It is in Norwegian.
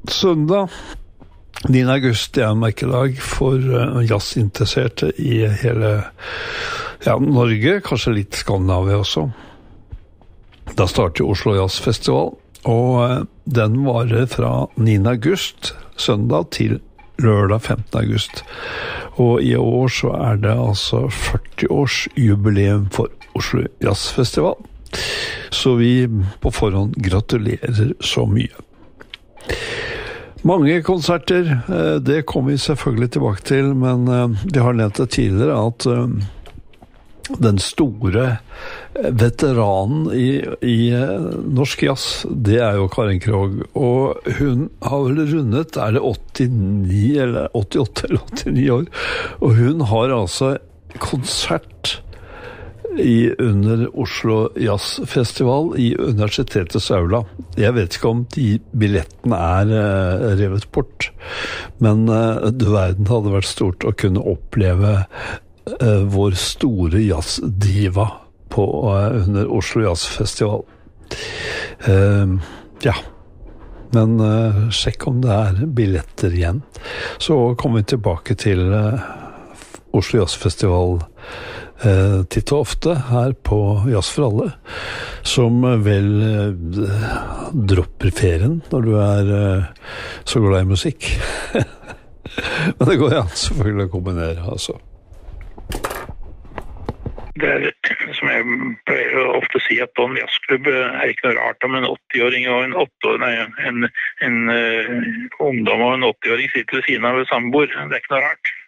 Søndag 9. august er en merkedag for jazzinteresserte i hele Norge, kanskje litt Skandinavia også. Da starter Oslo Jazz Festival, og den varer fra 9. august, søndag, til lørdag 15. august. Og i år så er det altså 40 års jubileum for Oslo Jazz Festival. Så vi på forhånd gratulerer så mye. Mange konserter, det kommer vi selvfølgelig tilbake til, men vi har nevnt det tidligere at den store veteranen i norsk jazz, det er jo Karen Krogh, og hun har vel rundet, er det 89 eller 88 eller 89 år, og hun har altså konsert under Oslo Jazz Festival i Universitetets aula. Jeg vet ikke om de billettene er revet bort, men verden hadde vært stort å kunne oppleve vår store jazzdiva under Oslo Jazz Festival. Men sjekk om det er billetter igjen. Så kommer vi tilbake til Oslo Jazz Festival titt og ofte her på Jazz for alle, som vel dropper ferien når du er så glad i musikk. Men det går an selvfølgelig å kombinere, altså. Det er, som jeg pleier å ofte si, at på en jazzklubb er ikke noe rart om en 80-åring og en ungdom og en 80-åring sitter ved siden av et samboer. Det er ikke noe rart.